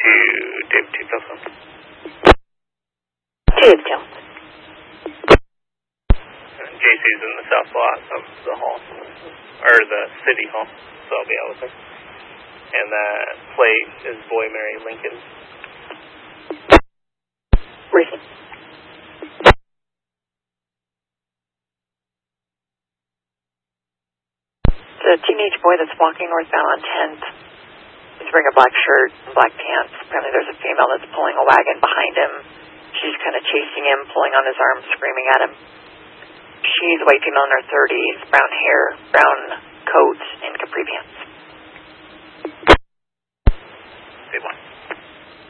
to David T. Pilson. David Jones. JC's in the south lot of the hall, or the city hall, so I'll be out with her. And that plate is Boy Mary Lincoln. Recent. The teenage boy that's walking northbound on 10th is wearing a black shirt and black pants. Apparently there's a female that's pulling a wagon behind him. She's kind of chasing him, pulling on his arm, screaming at him. She's a white female in her 30s, brown hair, brown coat, and capri pants.